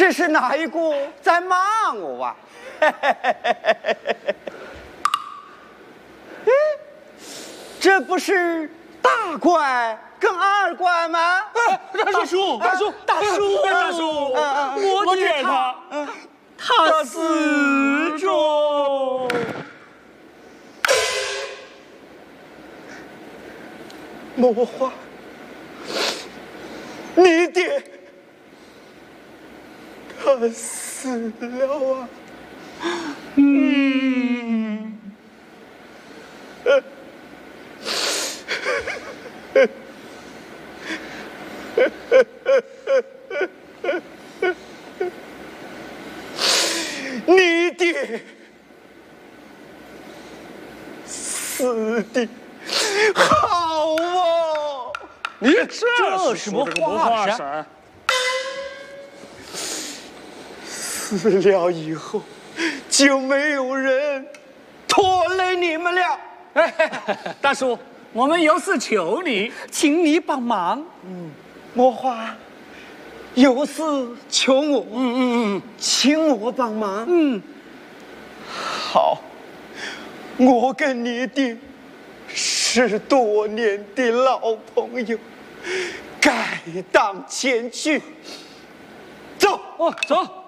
这是哪一个在骂我啊？这不是大怪跟二怪吗？ 大叔，我爹他死着。 魔花，你爹他死了啊！你爹死的好哦！ 你这什么话婶？ 死了以后，就没有人拖累你们了。 大叔，我们有事求你，请你帮忙。 魔花，有事求我。请我帮忙。好，我跟你的10多年的老朋友，该当前去。走， 走。